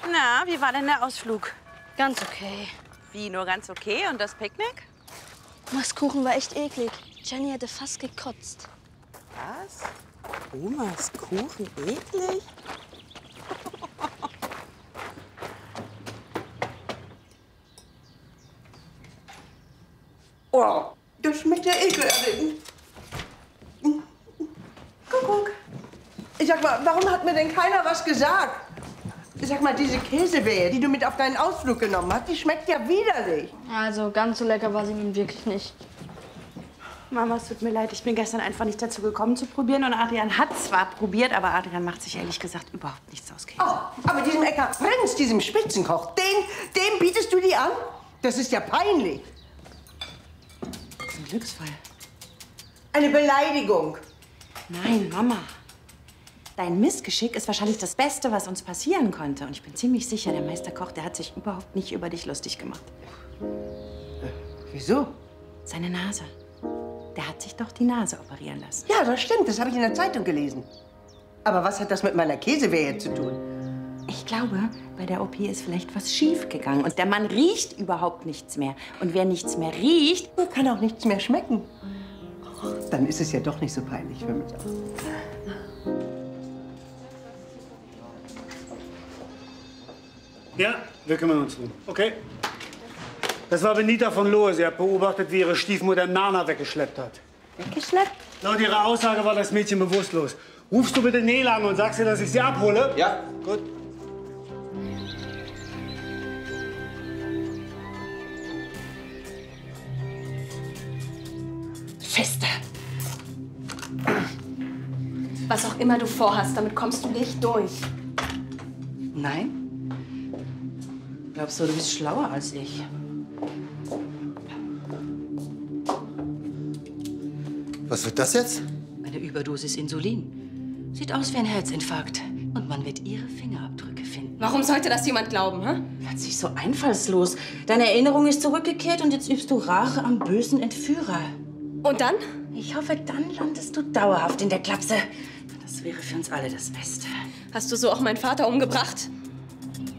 Na, wie war denn der Ausflug? Ganz okay. Wie, nur ganz okay? Und das Picknick? Omas Kuchen war echt eklig. Jenny hätte fast gekotzt. Was? Omas Kuchen eklig? Oh, das schmeckt ja ekelerregend. Kuckuck. Ich sag mal, warum hat mir denn keiner was gesagt? Ich sag mal, diese Käsewehe, die du mit auf deinen Ausflug genommen hast, die schmeckt ja widerlich. Also ganz so lecker war sie nun wirklich nicht. Mama, es tut mir leid, ich bin gestern einfach nicht dazu gekommen zu probieren. Und Adrian hat zwar probiert, aber Adrian macht sich ehrlich gesagt überhaupt nichts aus Käse. Oh, aber diesem Eckhard Prinz, diesem Spitzenkoch, dem bietest du die an? Das ist ja peinlich. Das ist ein Glücksfall. Eine Beleidigung. Nein, Mama. Dein Missgeschick ist wahrscheinlich das Beste, was uns passieren konnte. Und ich bin ziemlich sicher, der Meisterkoch, der hat sich überhaupt nicht über dich lustig gemacht. Wieso? Seine Nase. Der hat sich doch die Nase operieren lassen. Ja, das stimmt, das habe ich in der Zeitung gelesen. Aber was hat das mit meiner Käsewehe zu tun? Ich glaube, bei der OP ist vielleicht was schief gegangen. Und der Mann riecht überhaupt nichts mehr. Und wer nichts mehr riecht, Kann auch nichts mehr schmecken. Dann ist es ja doch nicht so peinlich für mich. Ja, wir kümmern uns drum. Okay? Das war Benita von Lohe. Sie hat beobachtet, wie ihre Stiefmutter Nana weggeschleppt hat. Weggeschleppt? Laut ihrer Aussage war das Mädchen bewusstlos. Rufst du bitte Nele an und sagst ihr, dass ich sie abhole? Ja. Gut. Fester. Was auch immer du vorhast, damit kommst du nicht durch. nein. Glaubst du, du bist schlauer als ich? Was wird das jetzt? Eine Überdosis Insulin. Sieht aus wie ein Herzinfarkt. Und man wird ihre Fingerabdrücke finden. Warum sollte das jemand glauben, hä? Plötzlich so einfallslos. Deine Erinnerung ist zurückgekehrt und jetzt übst du Rache am bösen Entführer. Und dann? Ich hoffe, dann landest du dauerhaft in der Klapse. Das wäre für uns alle das Beste. Hast du so auch meinen Vater umgebracht?